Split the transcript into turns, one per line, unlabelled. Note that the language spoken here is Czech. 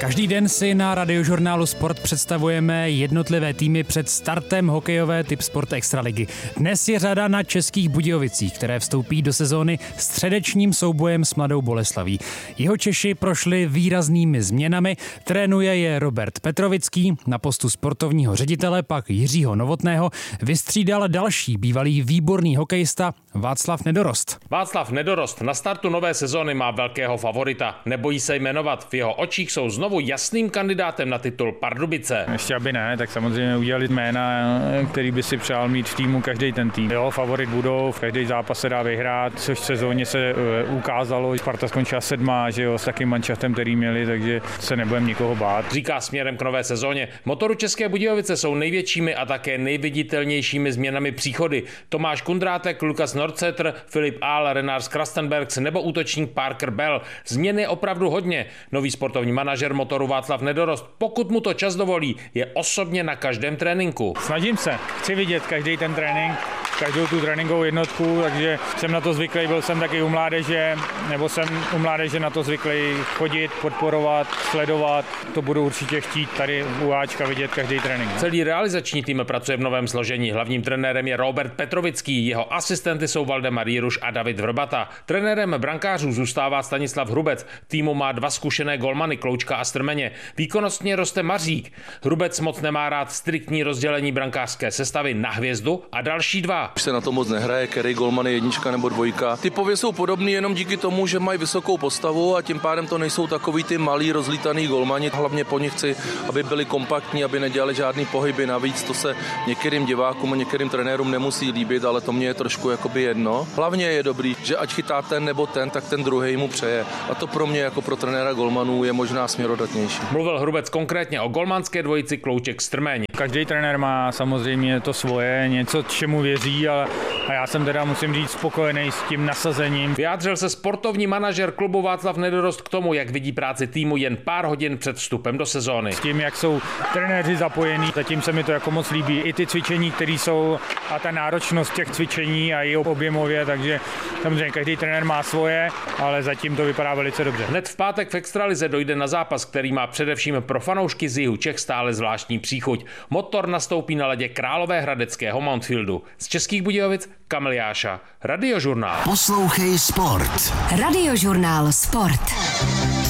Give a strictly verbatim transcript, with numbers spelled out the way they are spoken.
Každý den si na Radiožurnálu Sport představujeme jednotlivé týmy před startem hokejové Tipsport Extraligy. Dnes je řada na Českých Budějovicích, které vstoupí do sezóny středečním soubojem s Mladou Boleslaví. Jeho Češi prošli výraznými změnami, trénuje je Robert Petrovický, na postu sportovního ředitele pak Jiřího Novotného vystřídal další bývalý výborný hokejista Václav Nedorost.
Václav Nedorost na startu nové sezóny má velkého favorita. Nebojí se jmenovat, v jeho očích jsou znovu jasným kandidátem na titul Pardubice.
Ještě aby ne, tak samozřejmě udělali jména, který by si přál mít v týmu každý ten tým. Jo, favorit budou, v každý zápas se dá vyhrát, což v sezóně se ukázalo. Sparta skončila sedmá, že jo, s takým manšaftem, který měli, takže se nebudeme nikoho bát.
Říká směrem k nové sezóně. Motoru České Budějovice jsou největšími a také nejviditelnějšími změnami příchody. Tomáš Kundrátek, Lukas Norceter, Filip Ahl, Renars Krastenbergs nebo útočník Parker Bell. Změn je opravdu hodně. Nový sportovní manažer Motoru Václav Nedorost, pokud mu to čas dovolí, je osobně na každém tréninku.
Snažím se, chci vidět každý ten trénink, každou tu tréninkovou jednotku, takže jsem na to zvyklý, byl jsem taky u mládeže, nebo jsem u mládeže na to zvyklý chodit, podporovat, sledovat. To budu určitě chtít tady u Ačka vidět každý trénink.
Celý realizační tým pracuje v novém složení. Hlavním trenérem je Robert Petrovický, jeho asistenty jsou Valdemar Jiruš a David Vrbata. Trenérem brankářů zůstává Stanislav Hrubec. Týmu má dva zkušené golmany Kloučka a Strmeně. Výkonnostně roste Mařík. Hrubec moc nemá rád striktní rozdělení brankářské sestavy na hvězdu a další dva.
Už se na to moc nehraje, který golman je jednička nebo dvojka. Typově jsou podobný jenom díky tomu, že mají vysokou postavu a tím pádem to nejsou takový ty malí rozlítaný golmani. Hlavně po nich chci, aby byli kompaktní, aby nedělali žádný pohyby. Navíc to se některým divákům a některým trenérům nemusí líbit, ale to mě je trošku jakoby jedno. Hlavně je dobrý, že ať chytá ten nebo ten, tak ten druhý mu přeje. A to pro mě jako pro trenéra golmanů je možná směrodatnější.
Mluvil Hrubec konkrétně o golmanské dvojici Klouček Strmeň.
Každý trenér má samozřejmě to svoje, něco, čemu věří, ale a já jsem teda, musím říct, spokojený s tím nasazením.
Vyjádřil se sportovní manažer klubu Václav Nedorost k tomu, jak vidí práci týmu jen pár hodin před vstupem do sezóny.
S tím, jak jsou trenéři zapojení, zatím se mi to jako moc líbí. I ty cvičení, které jsou a ta náročnost těch cvičení a i objemově, takže samozřejmě každý trenér má svoje, ale zatím to vypadá velice dobře.
Hned v pátek v extralize dojde na zápas, který má především pro fanoušky z jihu Čech stále zvláštní příchuť. Motor nastoupí na ledě Královéhradeckého Mountfieldu. Z Českých Budějovic Kamil Jáša, Radiožurnál.
Poslouchej sport. Radiožurnál Sport.